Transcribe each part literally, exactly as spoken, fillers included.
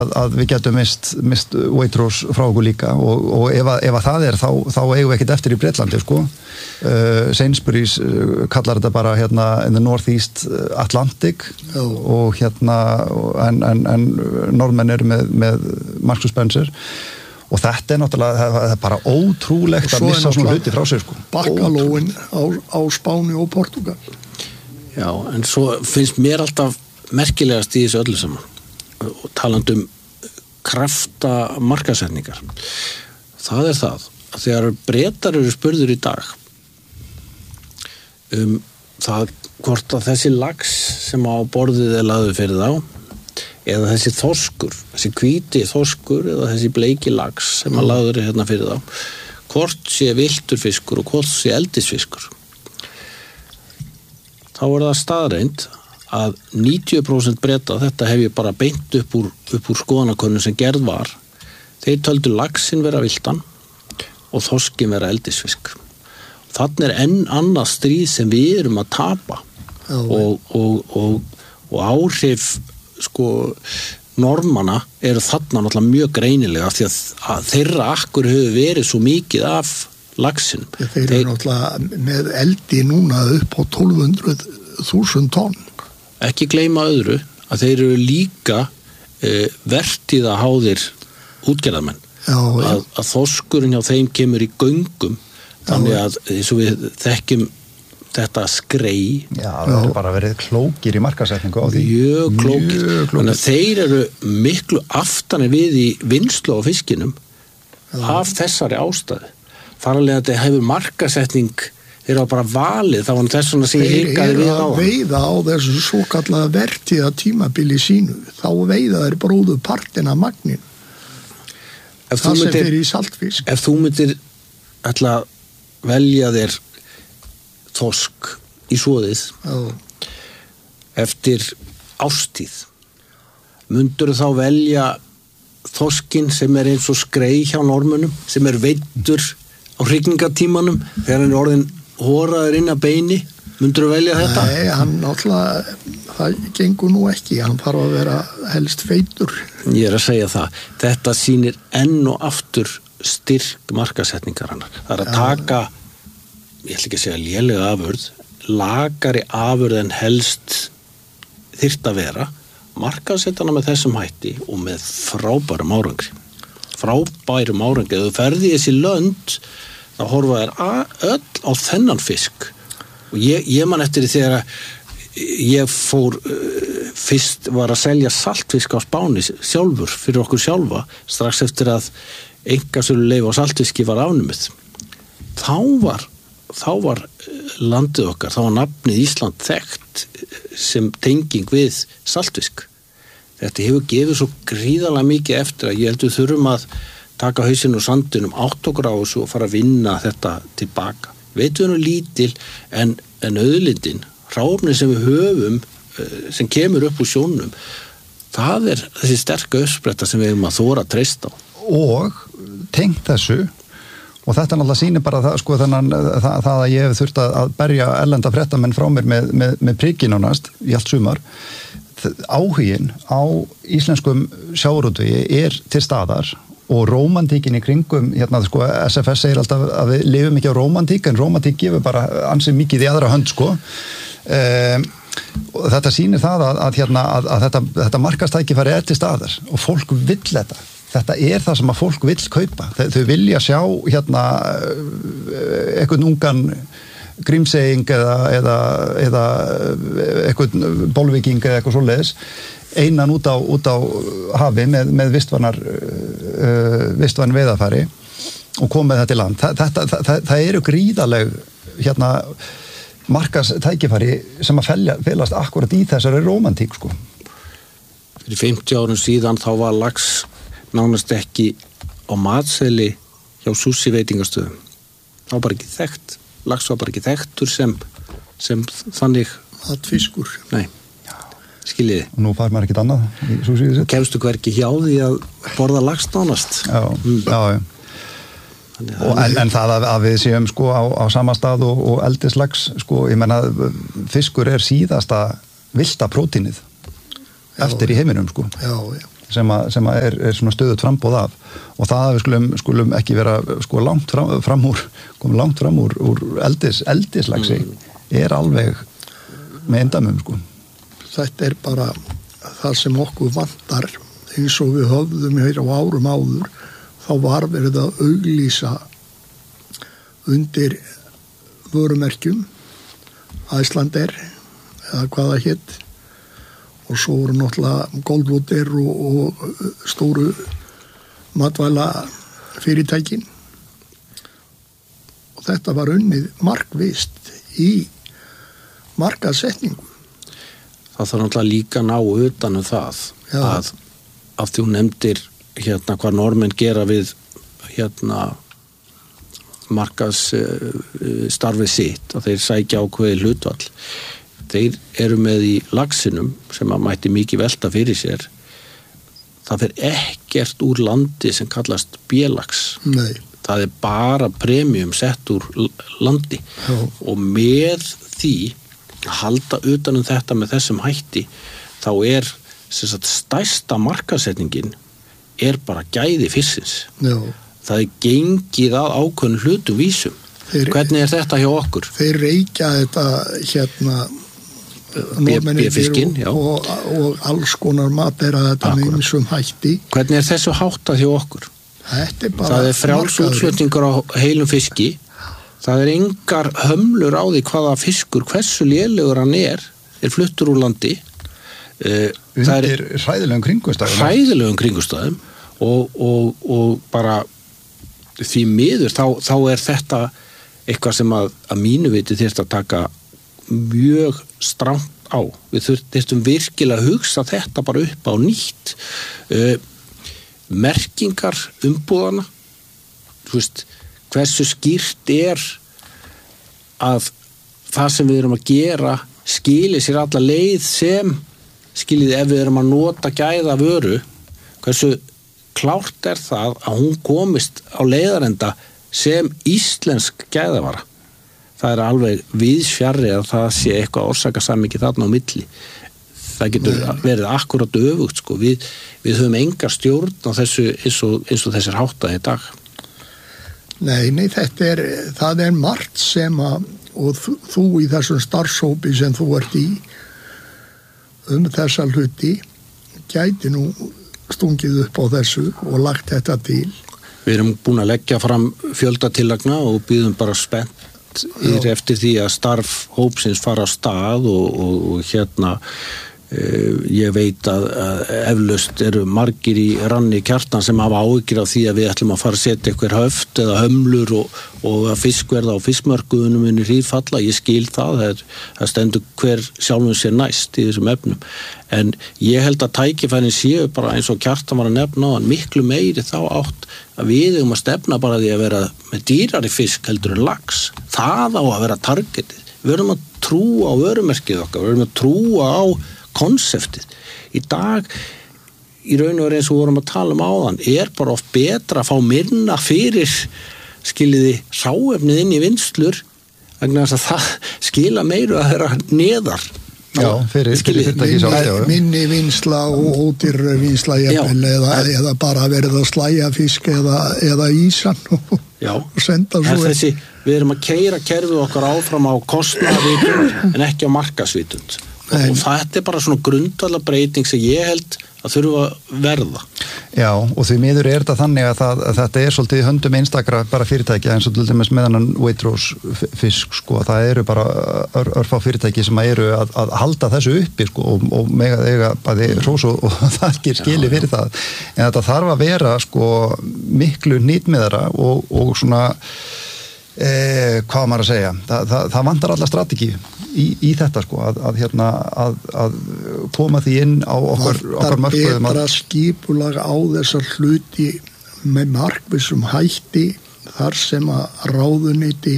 að, að við getum mist, mist Waitrose frá okkur líka og, og ef, að, ef að það er þá, þá eigum við ekkert eftir í Bretlandi sko. uh, Sainsbury's uh, kallar þetta bara hérna in the Northeast Atlantic oh. og hérna en, en, en norðmenn eru með, með Marks and Spencer og þetta er náttúrulega það er bara ótrúlegt að missa svona hluti frá sig sko. Bakkalóin á, á Spáni og Portugal. Já, en svo finnst mér alltaf merkilegast í þessu öllu saman og talandi um krafta markasetningar. Það er það að þegar Bretar eru spurður í dag um það hvort að þessi lax sem á borðið er lagður fyrir þá eða þessi þorskur, þessi hvíti þorskur eða þessi bleiki lax sem að lagður er hérna fyrir þá hvort sé villtur fiskur og hvort sé eldisfiskur þá er það staðreind að níutíu prósent Breta, þetta hef ég bara beint upp úr, upp úr skoðanakönnun sem gerð var, þeir töldu laxinn vera villtan og þorskin vera eldisfisk. Þannig er enn annað stríð sem við erum að tapa og, og, og, og áhrif sko normanna eru þarna náttúrulega mjög greinilega því að, að þeirra akkur hefur verið svo mikið af laxinn. Þeir eru þeir, náttúrulega með eldi núna upp á tólf hundruð þúsund tonn. Ekki gleyma öðru að þeir eru líka e, vertíða háðir útgerðarmenn. Já, já. Að, að þorskurinn hjá þeim kemur í göngum þannig að eins og við þekkjum þetta skrei. Já, það er bara verið klókir í markasetningu á því. Mjög klókir. Mjög klókir. Þannig að þeir eru miklu aftanir við í vinnslu á fiskinum já. Af þessari ástæðu. Þar alveg að þetta hefur markasetning þeir eru bara valið, það var þess vegna sem ég hikaði við á. Þeir eru að veiða á þessu svo kallaða vertíða tímabili sínu. Þá veiða þeir bróðu partina magnin. Ef það myndir, sem fyrir í saltfisk. Ef þú myndir ætla að velja þér þorsk í svoðið Já. Eftir ástíð, myndur þá velja þorskinn sem er eins og skrei hjá normunum, sem er veiddur á hrygningatímanum, þegar hann er orðin hóraður inn að beini, myndur þú velja þetta? Nei, hann náttúrulega, það gengur nú ekki, hann þarf að vera helst feitur. Ég er að segja það, þetta sýnir enn og aftur styrk markasetningar hannar. Það er að taka, ég ætla ekki að segja lélega afurð, lagari afurð en helst þyrft að vera, markasettana með þessum hætti og með frábærum árangri. Frábærum árangri. Ef þú ferði í þessi lönd, þá horfa þær öll á þennan fisk og ég, ég man eftir því þegar ég fór uh, fyrst var að selja saltfisk á Spáni sjálfur, fyrir okkur sjálfa strax eftir að einkasöluleyfi á saltfiski var afnumið þá var þá var landið okkar, þá var nafnið Ísland þekkt sem tenging við saltfisk þetta hefur gefið svo gríðarlega mikið eftir að ég heldur þurfum að taka hausinn og sandinum átt okkur á þessu og fara að vinna þetta tilbaka. Veitum við nú lítil en, en auðlindin, hráefni sem við höfum, sem kemur upp úr sjónum, það er þessi sterka uppspretta sem við erum að þóra að treysta á. Og tengt þessu, og þetta náttúrulega sýnir bara það, sko, þannig, það, það að ég hef þurft að berja erlenda fréttamenn frá mér með, með, með prikið nánast í allt sumar, áhuginn á íslenskum sjávarútvegi er til staðar og rómantíkin í kringum, hérna sko, S F S segir alltaf að við lifum ekki á rómantík, en rómantík gefur bara ansið mikið í aðra hönd, sko. Um, og þetta sýnir það að, að, hérna, að, að þetta, þetta markastækifæri er til staðar og fólk vill þetta. Þetta er það sem að fólk vill kaupa. Þau, þau vilja sjá, hérna, einhvern ungan Grímseying eða, eða, eða einhvern Bolvíking eða eitthvað svoleiðis einan út á, út á hafi með, með vistvanar uh, vistvan veiðarfæri og komið þetta í land. Þa, þetta, það, það eru gríðaleg hérna, markastækifæri sem að felja, felast akkurat í þessari rómantík sko. Fyrir fimmtíu árum síðan þá var lax nánast ekki á matseðli hjá sushi veitingastöðum. Það var bara ekki þekkt. Lax var bara ekki þekktur sem, sem þannig matfiskur. Nei. Skiljiði. Og nú fær maður ekkert annað í súsíðu sitt. Kemstu hvergi hjá því að borða lax nánast. Já, mm. já, já. Og, en, en það að, að við séum sko á, á sama stað og, og eldislax, sko, ég menna fiskur er síðasta villta prótínið eftir í heiminum, sko. Já, já. sem að, sem að er, er svona stöðut frambóð af og það að við skulum, skulum ekki vera sko langt fram, fram úr komum langt fram úr, úr eldis, eldislagsi mm. er alveg með endamum sko. Þetta er bara það sem okkur vantar eins og við höfðum hér á árum áður þá var verið að auglýsa undir vörumerkjum Icelandair eða hvað það hétt og svo voru náttúrulega Goldwater og, og stóru matvæla fyrirtækin og þetta var unnið markvist í markaðssetningu. Það þarf náttúrulega líka að ná utan um það Já. að af því hún nefndir hérna hvað normenn gera við hérna markas starfið sitt að þeir sækja ákveði hlutvall. Þeir eru með í laxinum sem að mætti mikið velta fyrir sér. Það fer ekkert úr landi sem kallast B-lax. Nei. Það er bara premium sett úr landi Já. og með því að halda utan um þetta með þessum hætti þá er sem sagt, stærsta markasetningin er bara gæði fisksins. Já. Það er gengið að ákveðnum hlutum vísum. Þeir, Hvernig er þetta hjá okkur? Þeir reykja þetta hérna B-fiskinn, já. Og, og alls konar mat er að þetta með ýmsum hætti. Hvernig er þessu háttað hjá okkur? Þetta er bara Það er frjáls útflutningur á heilum fiski. Það er engar hömlur á því hvaða fiskur, hversu lélegur hann er, er fluttur úr landi. Uh, Undir hræðilegum kringumstæðum. Hræðilegum kringumstæðum og, og, og bara því miður þá, þá er þetta eitthvað sem að, að mínu viti þyrfti að taka mjög strangt á. Við þurftum virkilega að hugsa þetta bara upp á nýtt. Uh, merkingar umbúðana, þú veist, hversu skýrt er að það sem við erum að gera skili sér alla leið sem skiljið ef við erum að nota gæða vöru, hversu klárt er það að hún komist á leiðarenda sem íslensk gæðavara. Það er alveg víðsfjarri að það sé eitthvað orsakasamhengi þarna á milli. Það getur verið akkurat öfugt sko. Við, við höfum enga stjórn á þessu eins og, eins og þessir háttaði í dag. Nei, nei, þetta er, það er margt sem að, og þú, þú í þessum starfshópi sem þú ert í um þessa hluti gæti nú stungið upp á þessu og lagt þetta til. Við erum búin að leggja fram fjöldatillagna og býðum bara spennt er eftir því að starf hópsins fara á stað og, og, og hérna eh, ég veit að, að eflaust eru margir í ranni kjartan sem hafa áhyggjur af því að við ætlum að fara að setja eitthvað höft eða hömlur og, og að fiskverða á fiskmörkuðunum munir hríðfalla, ég skil það, það, er, það stendur hver sjálfum sér næst í þessum efnum, en ég held að tækifærin séu bara eins og kjartan var að nefna á hann miklu meiri þá átt að við um að stefna bara því að vera með dýrari fisk heldur en lax. Það á að vera targetið. Við erum að trúa á vörumerkið okkar, við erum að trúa á konseptið. Í dag, í raun og veru eins og við vorum að tala um áðan, er bara oft betra að fá minna fyrir skiljiði hráefnið inn í vinnslur vegna þess að það skila meiru að vera neðar. Já, fyrir, fyrir fyrirtæki minni, minni vinsla og ódýrri vinsla jafnvel, eða, eða bara verið að slæja fisk eða, eða ísan og, og senda svo þessi, við erum að keyra kerfið okkar áfram á kostnaðarvitund en ekki á markaðsvitund og, og þetta er bara svona grundvallar breyting sem ég held að þurfa að verða. Já, og því miður er þetta þannig að, það, að þetta er svolítið í höndum einstakra bara fyrirtækja eins og til dæmis með hann Waitrose fisk sko, það eru bara ör, örfá fyrirtæki sem eru að, að halda þessu uppi sko og, og mega eiga bæði hrós og, og það ekki skili fyrir það, en þetta þarf að vera sko miklu nýtmiðara og, og svona Eh, hvað maður að segja það, það, það vantar alla strategi í, í þetta sko að, að, hérna, að, að koma því inn á okkar, okkar mörkuðum betra skipulaga á þessar hluti með markvissum hætti þar sem að ráðunyti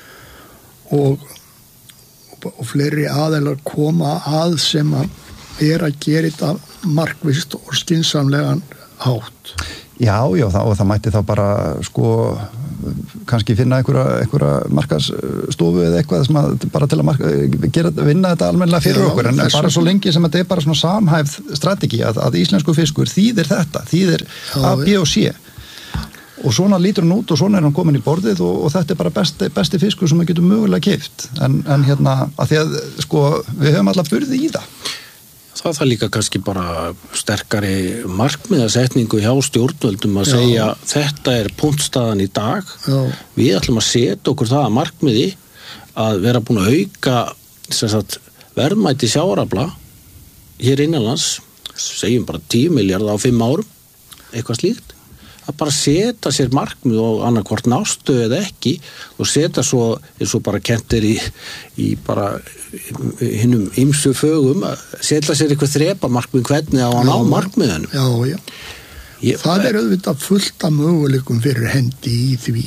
og, og fleiri aðeinar koma að sem að er að gera þetta markvisst og skynsamlegan hátt. Já, já, það, og það mætti þá bara sko kannski finna einhverja, einhverja markastofu eða eitthvað sem að bara til að marka, gera, vinna þetta almennilega fyrir Já, okkur en bara svo lengi sem þetta er bara svona samhæfð strategi að, að íslensku fiskur þýðir þetta, þýðir Já, A, B og C og svona lítur hann út og svona er hann komin í borðið og, og þetta er bara besti, besti fiskur sem við getum mögulega keypt en, en hérna að því að sko við höfum alla burði í það Það það líka kannski bara sterkari markmiðasetningu hjá stjórnvöldum að Já. segja þetta er punktstaðan í dag Já. Við ætlum að setja okkur það að markmiði að vera búin að auka sem sagt, verðmæti sjávarafla hér innanlands segjum bara tíu milljarða á fimm árum eitthvað slíkt að bara setja sér markmið og annarkvort nástu eða ekki og setja svo eins og bara kentir í, í bara hinnum ýmsu fögum að setja sér eitthvað þrepa markmið hvernig á að ná markmiðunum. Já, já. Ég, það er auðvitað fullt af möguleikum fyrir hendi í því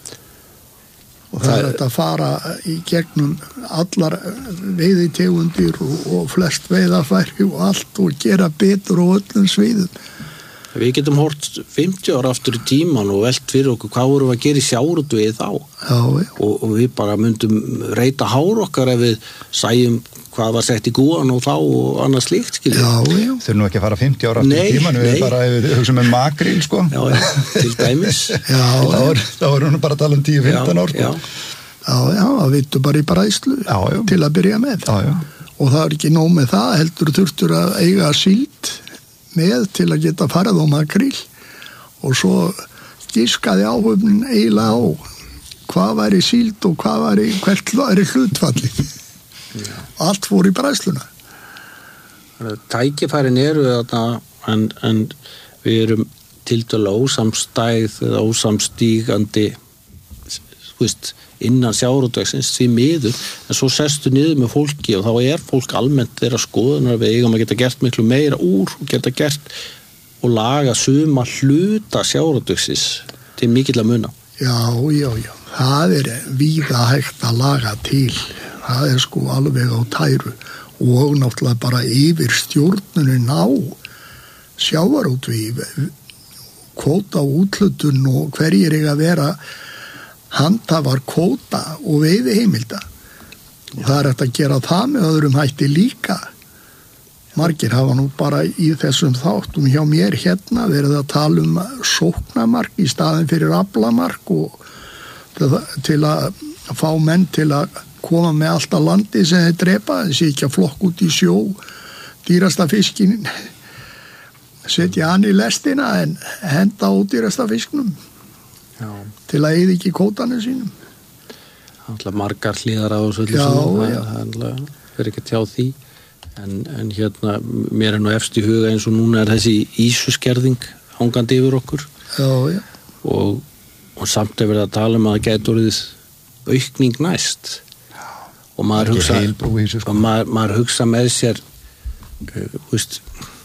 og það, það er þetta að fara í gegnum allar veiðitegundir og, og flest veiðafæri og allt og gera betur á öllum sviðum. Við getum hort fimmtíu ára aftur í tíman og velt fyrir okkur hvað vorum við að gera í sjávarútvegi þá já, já. Og, og við bara myndum reyta hár okkar ef við sæjum hvað var sett í gúan og þá og annað slíkt Þau nú ekki að fara fimmtíu ára aftur í tíman við bara hugsaum með makril sko. Já, já, til dæmis þá vorum við bara að tala um tíu til fimmtán ár sko. Já, já, já það vittu bara í bræðslu til að byrja með já, já. Og það er ekki nóg með það heldur þurftur að eiga síld með til að geta farið á makril og svo giskaði áhöfnin eiginlega á hvað væri síld og hvað væri hvert væri hlutfalli allt fór í bræðsluna Tækifærin eru þarna en, en við erum tiltölulega ósamstæð eða ósamstígandi þú veist innan sjávarútvegsins því miður en svo sestu niður með fólki og þá er fólk almennt þeirra skoðunar við eigum að geta gert miklu meira úr og geta gert og laga suma hluta sjávarútvegsins til mikill að muna Já, já, já, það er víða hægt að laga til það er sko alveg á tæru og náttúrulega bara yfir stjórnunin á sjávarútvegi kvóta úthlutun og hverjir eiga að vera handhafar kvóta og veiðiheimilda og það er hægt að gera það með öðrum hætti líka margir hafa nú bara í þessum þáttum hjá mér hérna verið að tala um sóknamark í staðin fyrir aflamark og til að fá menn til að koma með allt að landi sem þeir drepa þessi ekki að flokk út í sjó dýrasta fiskin setja hann í lestina en henda út dýrasta fisknum Já. Til að eyða ekki kótanum sínum Alltaf margar hlýðar á þessu Já, já Það er ekki að tjá því en, en hérna, mér er nú efst í huga eins og núna er þessi ísuskerðing hangandi yfir okkur Já, já og, og samt er verið að tala um að það gæti orðið aukning næst Já. Og maður hugsa ísu, sko. og maður, maður hugsa með sér uh, veist,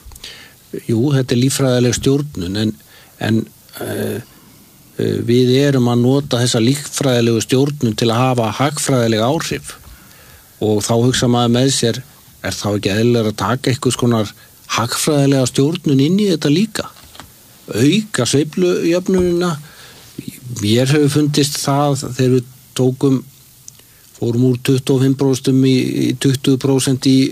jú, þetta er líffræðileg stjórnun en, en uh, við erum að nota þessa líffræðilegu stjórnun til að hafa hagfræðileg áhrif og þá hugsa maður með sér er þá ekki eðlilega að taka eitthvað skonar hagfræðilega stjórnun inn í þetta líka auka sveiflujöfnunina mér hefur fundist það þegar við tókum fórum úr tuttugu og fimm prósent í, í tuttugu prósent í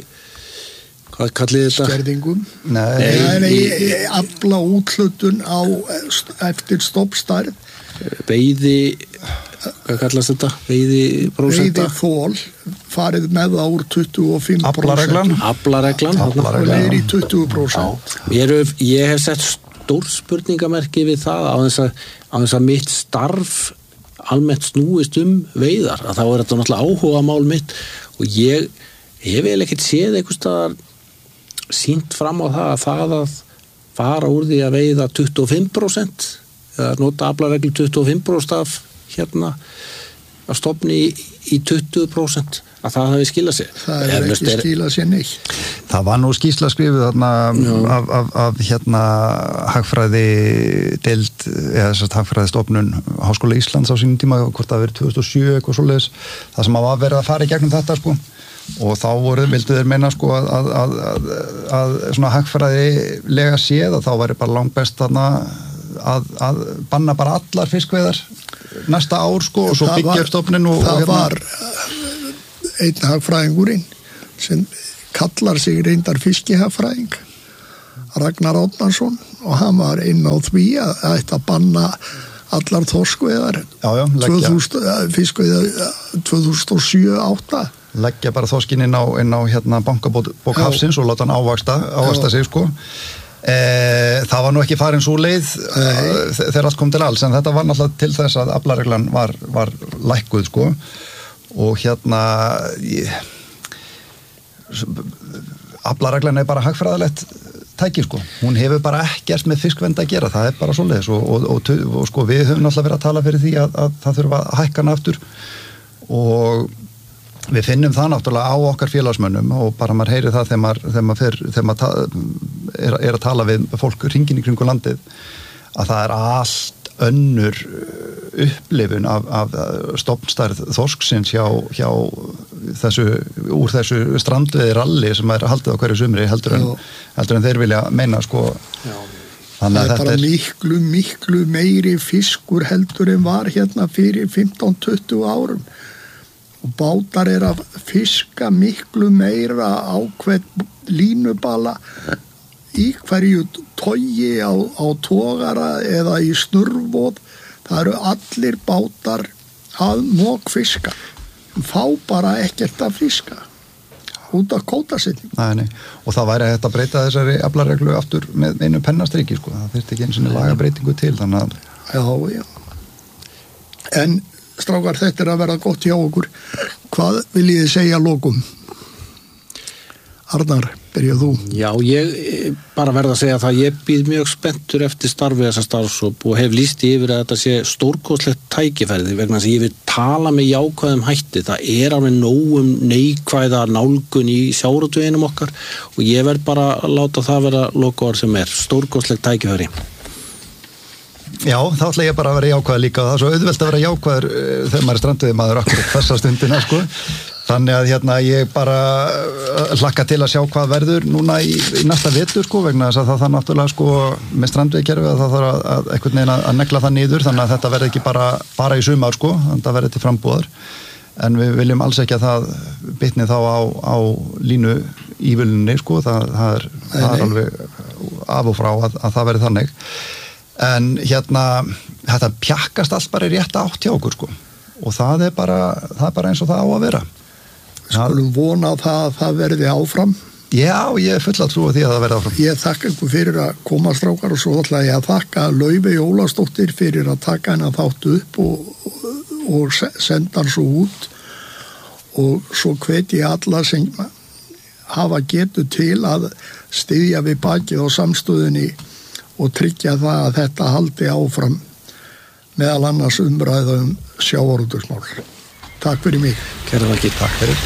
hvað kallið þetta? Skerðingum? Nei, nei, nei afla úthlutun á eftir stoppstærð. Veiði, hvað kallast þetta? Veiði prósenta? Veiði þól, farið með það úr tuttugu og fimm prósent. Aflareglan? Aflareglan. Og leir í tuttugu prósent. Ég, ég hef sett stór spurningamerki við það á þess að, á þess að mitt starf almennt snúist um veiðar. Að þá er þetta náttúrulega áhuga mál mitt og ég hef vel ekkert séð einhvers staðar sýnt fram á það að það að fara úr því að veiða tuttugu og fimm prósent eða nota aflareglu tuttugu og fimm prósent af hérna að stofni í, í tuttugu prósent að það hafi skilað sér. Það er Eflaust ekki skilað sér neitt. Það var nú skýrsla skrifuð þarna af, af, af hérna hagfræði deild eða þess að hagfræði stofnun Háskóla Íslands á sínum tíma hvort það verið tvö þúsund og sjö eitthvað svoleiðis það sem að var verið að fara í gegnum þetta sko og þá voru, vildu þeir meina sko að, að, að, að, að svona hagfræðilega séð að þá væri bara langt best þarna að, að banna bara allar fiskveiðar næsta ár sko og svo Það byggja var- upp stofnin og, það og hérna, var einn hagfræðingurinn sem kallar sig reyndar fiskihagfræðing Ragnar Árnason og hann var inn á því að það ætti að banna allar þorskveiðar Já, já, leggja. fiskveiðar tvö þúsund og sjö átta leggja bara þoskinn inn á, inn á hérna bankabók Já. hafsins og láta hann ávaksta, ávaksta Já. sig sko. E, það var nú ekki farin svo leið Nei. þegar allt kom til alls en þetta var náttúrulega til þess að aflareglan var, var lækkuð sko og hérna ég, aflareglan er bara hagfræðilegt tæki sko, hún hefur bara ekkert með fiskvend að gera, það er bara svoleiðis og, og, og, og, og sko við höfum náttúrulega verið að tala fyrir því að, að það þurfa að hækka hann aftur og við finnum það náttúrulega á okkar félagsmönnum og bara maður heyri það þegar maður, þegar maður, fer, þegar maður ta, er, er að tala við fólk hringinn í kringu landið að það er allt önnur upplifun af, af stofnstærð þorsksins hjá, hjá þessu, úr þessu strandveiði ralli sem er haldið á hverju sumri heldur en, heldur en þeir vilja meina sko Já. það er bara er... miklu, miklu meiri fiskur heldur en var hérna fyrir fimmtán til tuttugu árum og bátar er að fiska miklu meira á hvern línubala í hverju togi á, á togara eða í snurvóð það eru allir bátar að mók fiska fá bara ekkert að fiska út af kótasetning Nei, nei. Og það væri hægt að breyta þessari aflareglu aftur með einu pennastriki sko. Það þyrfti ekki einu sinni lagabreitingu til þannig að... Já, já. En strákar, þetta er að vera gott hjá okkur. Hvað viljið þið segja að lokum? Arnar, byrja þú. Já, ég bara verð að segja það, ég býð mjög spenntur eftir starfið þessa starfsóp og hef lýst yfir að þetta sé stórkostlegt tækifærið vegna þess að ég vil tala með jákvæðum hætti, það er alveg nógum neikvæða nálgun í sjávarútveginum okkar og ég verð bara að láta það vera lokaorð sem er, stórkostlegt tækifæri. Já, þá ætla ég bara að vera jákvæð líka það er svo auðvelt að vera jákvæður uh, þegar maður er stranduði maður akkur þessa stundina sko. Þannig að hérna ég bara hlakka til að sjá hvað verður núna í, í næsta vetur sko vegna þess að það þarf náttúrulega sko með strandveiðkerfi að það þarf að, að einhvern veginn að, að negla það niður þannig að þetta verður ekki bara, bara í sumar sko, þannig að það verður til frambúðar en við viljum alls ekki að það bitni þá á, á línu ívilunni sko, það, það, er, það er alveg af og frá að, að það verður þannig en hérna þetta pjakkast allt bara í rétt átt hjá okkur sko og það er bara, það er bara eins og það á að vera Skulum vona það að það verði áfram. Já, ég er full að trúa því að það verði áfram. Ég þakka ykkur fyrir að koma strákar og svo ætla ég að þakka Laufey Ólafsdóttir fyrir að taka hennar þáttu upp og, og senda hann svo út og svo hvet ég alla sem hafa getu til að styðja við bakið á samstöðunni og tryggja það að þetta haldi áfram meðal annars umræða um sjávarútvegsmál. Takk fyrir mig. Kæra þakki. Takk fyrir.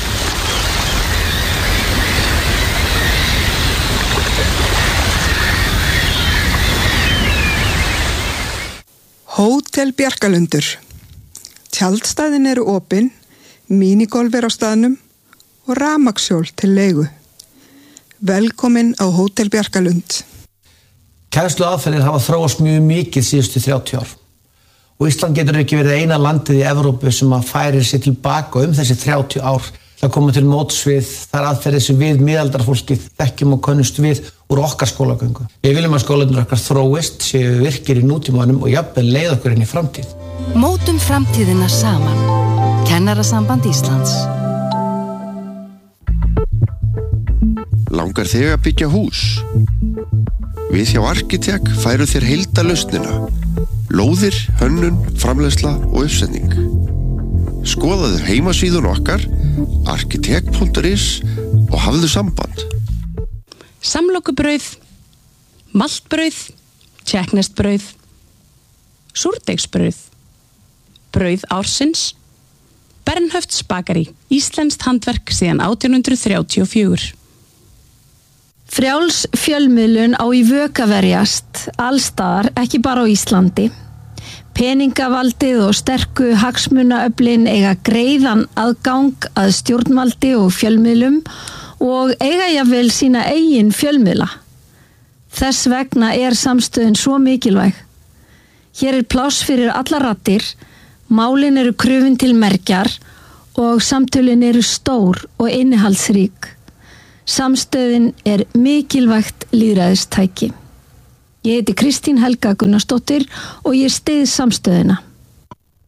Hótel Bjarkalundur. Tjaldstæðin eru opin, mínigolf er á staðnum og rafmagnshjól til leigu. Velkomin á Hótel Bjarkalund. Kennslu aðferðir hafa þróast mjög mikið síðustu þrjátíu ár. Og Ísland getur ekki verið eina landið í Evrópu sem að færir sér tilbaka um þessi þrjátíu ár. Það koma til móts við þar aðferðir sem við miðaldarfólkið þekkjum og könnumst við úr okkar skólagöngu. Við viljum að skólarnir okkar þróist, séu virkir í nútímanum og jafnvel leið okkur inn í framtíð. Mótum framtíðina saman. Kennarasamband Íslands. Langar þig að byggja hús? Við hjá Arkitek færum þér heildarlausnina. Lóðir, hönnun, framleiðsla og uppsetning. Skoðaðu heimasíðun okkar arkitek punktur is og hafðu samband. Samlokubrauð, maltbrauð, tékkneskt-brauð, súrdeigsbrauð, brauð ársins, Bernhöfts bakari, íslenskt handverk síðan átján hundruð þrjátíu og fjögur. Frjáls fjölmiðlun á í vök að verjast, allstaðar, ekki bara á Íslandi. Peningavaldið og sterku hagsmunaöflin eiga greiðan aðgang að stjórnvaldi og fjölmiðlum og eiga jafnvel sína eigin fjölmiðla. Þess vegna er samstöðin svo mikilvæg. Hér er pláss fyrir alla raddir, Málin eru krufin til mergjar og samtölin eru stór og innihaldsrík. Samstöðin er mikilvægt lýðræðistæki. Ég heiti Kristín Helga Gunnarsdóttir og ég styð samstöðina.